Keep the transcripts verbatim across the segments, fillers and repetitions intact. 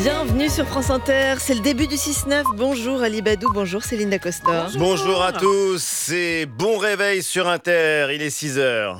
Bienvenue sur France Inter, c'est le début du six neuf. Bonjour Ali Badou, bonjour Céline Dacosta. Bonjour. Bonjour à tous, c'est bon réveil sur Inter, il est six heures.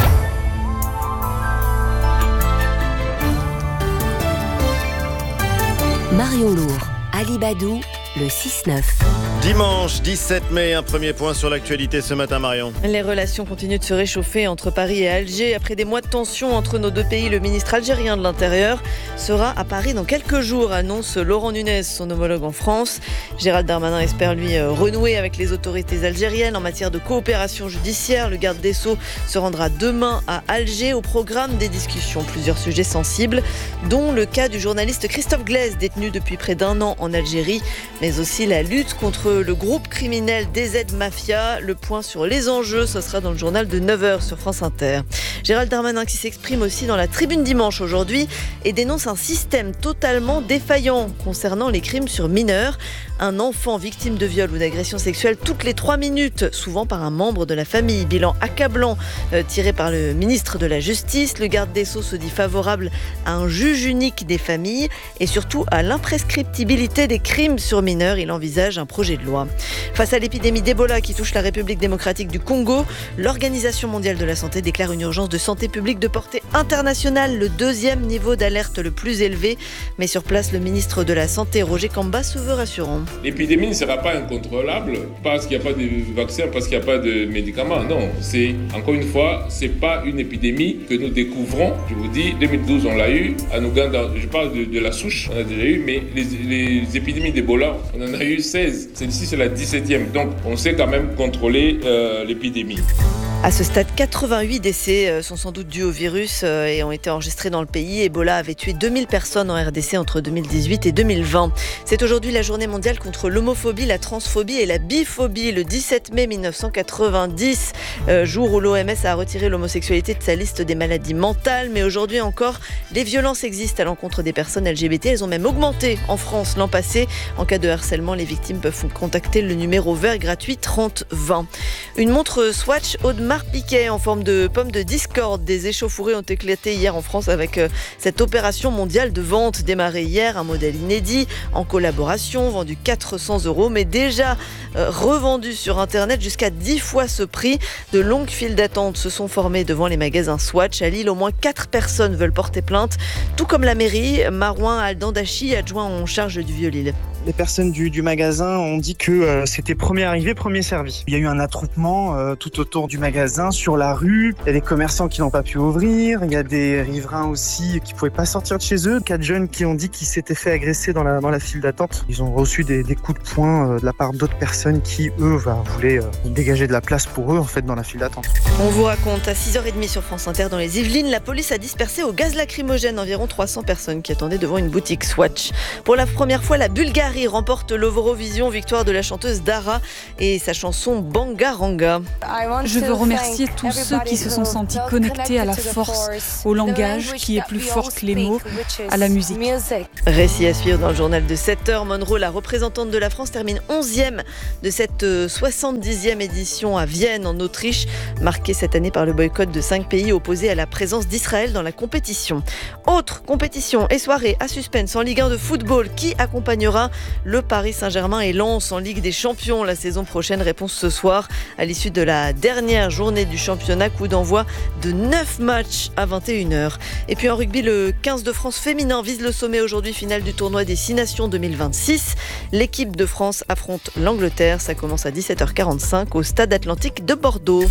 Marion Lourd, Ali Badou, le six neuf. Dimanche dix-sept mai, un premier point sur l'actualité ce matin, Marion. Les relations continuent de se réchauffer entre Paris et Alger. Après des mois de tension entre nos deux pays, le ministre algérien de l'Intérieur sera à Paris dans quelques jours, annonce Laurent Nunez, son homologue en France. Gérald Darmanin espère lui renouer avec les autorités algériennes en matière de coopération judiciaire. Le garde des Sceaux se rendra demain à Alger. Au programme des discussions, plusieurs sujets sensibles, dont le cas du journaliste Christophe Glaise, détenu depuis près d'un an en Algérie, mais aussi la lutte contre le groupe criminel D Z Mafia. Le point sur les enjeux, ce sera dans le journal de neuf heures sur France Inter. Gérald Darmanin qui s'exprime aussi dans la Tribune dimanche aujourd'hui et dénonce un système totalement défaillant concernant les crimes sur mineurs. Un enfant victime de viol ou d'agression sexuelle toutes les trois minutes, souvent par un membre de la famille. Bilan accablant euh, tiré par le ministre de la Justice. Le garde des Sceaux se dit favorable à un juge unique des familles et surtout à l'imprescriptibilité des crimes sur mineurs. Il envisage un projet de loi. Face à l'épidémie d'Ebola qui touche la République démocratique du Congo, l'Organisation mondiale de la santé déclare une urgence de santé publique de portée internationale, le deuxième niveau d'alerte le plus élevé. Mais sur place, le ministre de la Santé, Roger Kamba, se veut rassurant. L'épidémie ne sera pas incontrôlable parce qu'il n'y a pas de vaccin, parce qu'il n'y a pas de médicaments. Non, c'est, encore une fois, c'est pas une épidémie que nous découvrons. Je vous dis, deux mille douze, on l'a eu. En Ouganda, je parle de, de la souche, on a déjà eu, mais les, les épidémies d'Ebola, on en a eu seize. Celle-ci, c'est la dix-septième. Donc, on sait quand même contrôler euh, l'épidémie. À ce stade, quatre-vingt-huit décès sont sans doute dus au virus et ont été enregistrés dans le pays. Ebola avait tué deux mille personnes en R D C entre deux mille dix-huit et deux mille vingt. C'est aujourd'hui la journée mondiale contre l'homophobie, la transphobie et la biphobie. Le dix-sept mai mille neuf cent quatre-vingt-dix, euh, jour où l'O M S a retiré l'homosexualité de sa liste des maladies mentales. Mais aujourd'hui encore, les violences existent à l'encontre des personnes L G B T. Elles ont même augmenté en France l'an passé. En cas de harcèlement, les victimes peuvent contacter le numéro vert gratuit trente vingt. Une montre Swatch Audemars Piguet en forme de pomme de discorde. Des échauffourées ont éclaté hier en France avec euh, cette opération mondiale de vente démarrée hier. Un modèle inédit en collaboration, vendu quatre cents euros, mais déjà euh, revendu sur Internet jusqu'à dix fois ce prix. De longues files d'attente se sont formées devant les magasins Swatch. À Lille, au moins quatre personnes veulent porter plainte, tout comme la mairie. Marouin Aldandachi, adjoint en charge du Vieux-Lille. Les personnes du, du magasin ont dit que euh, c'était premier arrivé, premier servi. Il y a eu un attroupement euh, tout autour du magasin, sur la rue. Il y a des commerçants qui n'ont pas pu ouvrir. Il y a des riverains aussi qui ne pouvaient pas sortir de chez eux. Quatre jeunes qui ont dit qu'ils s'étaient fait agresser dans la, dans la file d'attente. Ils ont reçu des, des coups de poing euh, de la part d'autres personnes qui, eux, bah, voulaient euh, dégager de la place pour eux en fait, dans la file d'attente. On vous raconte à six heures trente sur France Inter dans les Yvelines, la police a dispersé au gaz lacrymogène environ trois cents personnes qui attendaient devant une boutique Swatch. Pour la première fois, la Bulgarie remporte l'Eurovision, victoire de la chanteuse Dara et sa chanson Bangaranga. Je veux remercier tous ceux qui se sont sentis connectés à la force, au langage qui est plus fort que les mots, à la musique. Récit à suivre dans le journal de sept heures. Monroe, la représentante de la France, termine onzième de cette soixante-dixième édition à Vienne, en Autriche, marquée cette année par le boycott de cinq pays opposés à la présence d'Israël dans la compétition. Autre compétition et soirée à suspense en Ligue un de football. Qui accompagnera le Paris Saint-Germain et Lens en Ligue des Champions la saison prochaine? Réponse ce soir à l'issue de la dernière journée du championnat. Coup d'envoi de neuf matchs à vingt et une heures. Et puis en rugby, le quinze de France féminin vise le sommet aujourd'hui, finale du tournoi des six nations deux mille vingt-six. L'équipe de France affronte l'Angleterre. Ça commence à dix-sept heures quarante-cinq au Stade Atlantique de Bordeaux.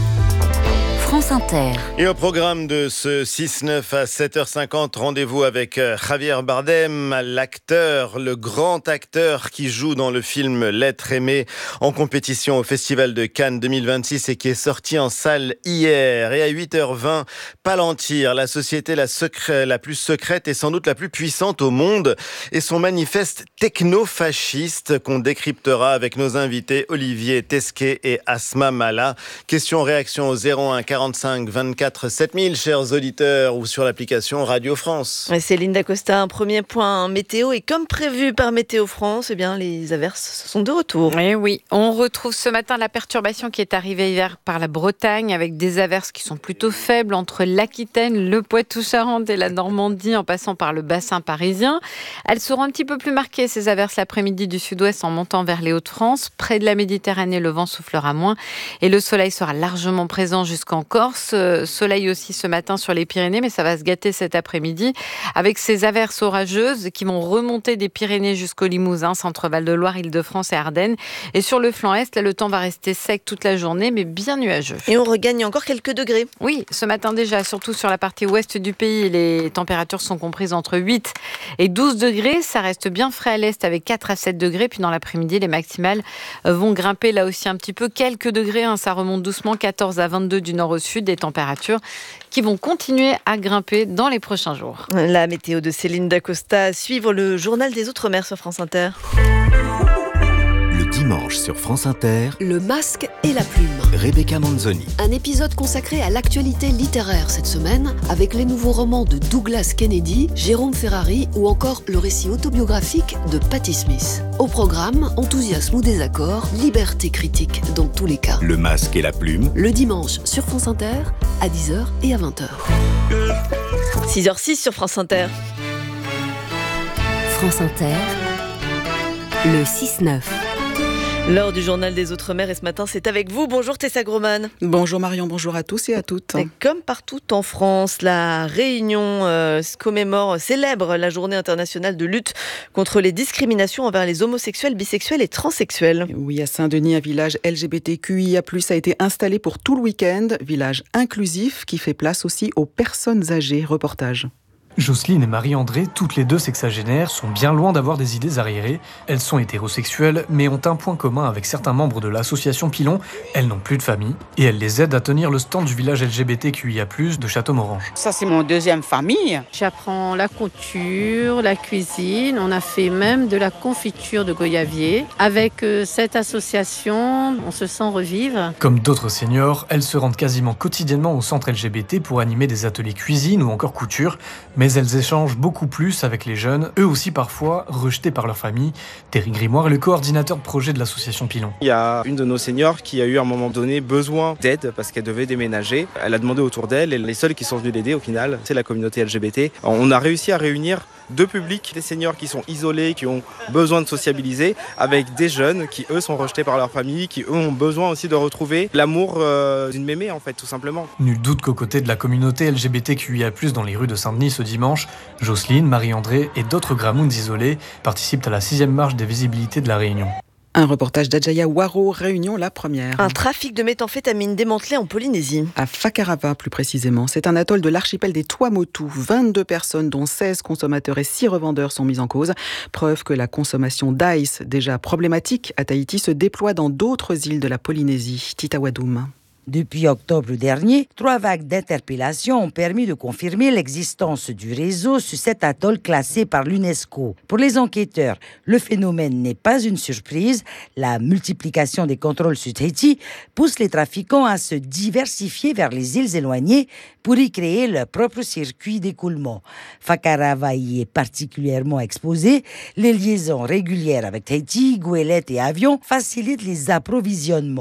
France Inter. Et au programme de ce six neuf à sept heures cinquante, rendez-vous avec Javier Bardem, l'acteur, le grand acteur qui joue dans le film L'être aimé en compétition au Festival de Cannes deux mille vingt-six et qui est sorti en salle hier. Et à huit heures vingt, Palantir, la société la, secrè- la plus secrète et sans doute la plus puissante au monde, et son manifeste techno-fasciste qu'on décryptera avec nos invités Olivier Tesquet et Asma Mala. Question-réaction au zéro un quarante-cinq vingt-quatre sept mille, chers auditeurs, ou sur l'application Radio France. C'est Céline Dacosta, un premier point météo. Et comme prévu par Météo France, eh bien, les averses sont de retour. Et oui, on retrouve ce matin la perturbation qui est arrivée hier par la Bretagne, avec des averses qui sont plutôt faibles entre l'Aquitaine, le Poitou-Charentes et la Normandie, en passant par le bassin parisien. Elles seront un petit peu plus marquées, ces averses, l'après-midi du sud-ouest en montant vers les Hauts-de-France. Près de la Méditerranée, le vent soufflera moins et le soleil sera largement présent jusqu'en Corse. Soleil aussi ce matin sur les Pyrénées, mais ça va se gâter cet après-midi avec ces averses orageuses qui vont remonter des Pyrénées jusqu'au Limousin, centre Val-de-Loire, Île-de-France et Ardennes. Et sur le flanc est, là, le temps va rester sec toute la journée, mais bien nuageux. Et on regagne encore quelques degrés. Oui, ce matin déjà, surtout sur la partie ouest du pays, les températures sont comprises entre huit et douze degrés. Ça reste bien frais à l'est avec quatre à sept degrés. Puis dans l'après-midi, les maximales vont grimper là aussi un petit peu. Quelques degrés, hein, ça remonte doucement, quatorze à vingt-deux du nord au sud. Des températures qui vont continuer à grimper dans les prochains jours. La météo de Céline Dacosta, à suivre le journal des Outre-mer sur France Inter. Le dimanche sur France Inter, Le masque et la plume. Rebecca Manzoni. Un épisode consacré à l'actualité littéraire cette semaine, avec les nouveaux romans de Douglas Kennedy, Jérôme Ferrari ou encore le récit autobiographique de Patti Smith. Au programme, enthousiasme ou désaccord, liberté critique dans tous les cas. Le masque et la plume. Le dimanche sur France Inter, à dix heures et à vingt heures. six heures six sur France Inter. France Inter, le six neuf. L'heure du journal des Outre-mer et ce matin, c'est avec vous. Bonjour Tessa Groman. Bonjour Marion, bonjour à tous et à toutes. Et comme partout en France, la Réunion euh, commémore, célèbre la journée internationale de lutte contre les discriminations envers les homosexuels, bisexuels et transsexuels. Oui, à Saint-Denis, un village L G B T Q I A plus, a été installé pour tout le week-end. Village inclusif qui fait place aussi aux personnes âgées. Reportage. Jocelyne et Marie-André, toutes les deux sexagénaires, sont bien loin d'avoir des idées arriérées. Elles sont hétérosexuelles, mais ont un point commun avec certains membres de l'association Pilon. Elles n'ont plus de famille et elles les aident à tenir le stand du village L G B T Q I A plus, de Château-Morange. Ça, c'est mon deuxième famille. J'apprends la couture, la cuisine. On a fait même de la confiture de goyavier. Avec euh, cette association, on se sent revivre. Comme d'autres seniors, elles se rendent quasiment quotidiennement au centre L G B T pour animer des ateliers cuisine ou encore couture. Mais elles échangent beaucoup plus avec les jeunes, eux aussi parfois rejetés par leur famille. Terry Grimoire est le coordinateur de projet de l'association Pilon. Il y a une de nos seniors qui a eu à un moment donné besoin d'aide parce qu'elle devait déménager. Elle a demandé autour d'elle et les seuls qui sont venus l'aider au final, c'est la communauté L G B T. On a réussi à réunir deux publics, des seniors qui sont isolés, qui ont besoin de sociabiliser, avec des jeunes qui eux sont rejetés par leur famille, qui eux ont besoin aussi de retrouver l'amour euh, d'une mémé en fait, tout simplement. Nul doute qu'aux côtés de la communauté L G B T Q I A plus, dans les rues de Saint-Denis ce dimanche, Jocelyne, Marie-André et d'autres Gramouns isolés participent à la sixième marche des visibilités de la Réunion. Un reportage d'Adjaya Waro, Réunion, la première. Un trafic de méthamphétamine démantelé en Polynésie. À Fakarava, plus précisément. C'est un atoll de l'archipel des Tuamotu. vingt-deux personnes, dont seize consommateurs et six revendeurs sont mises en cause. Preuve que la consommation d'ice, déjà problématique à Tahiti, se déploie dans d'autres îles de la Polynésie. Tita Wadoum. Depuis octobre dernier, trois vagues d'interpellations ont permis de confirmer l'existence du réseau sur cet atoll classé par l'UNESCO. Pour les enquêteurs, le phénomène n'est pas une surprise. La multiplication des contrôles sur Tahiti pousse les trafiquants à se diversifier vers les îles éloignées pour y créer leur propre circuit d'écoulement. Fakarava y est particulièrement exposé. Les liaisons régulières avec Tahiti, goélettes et avions facilitent les approvisionnements.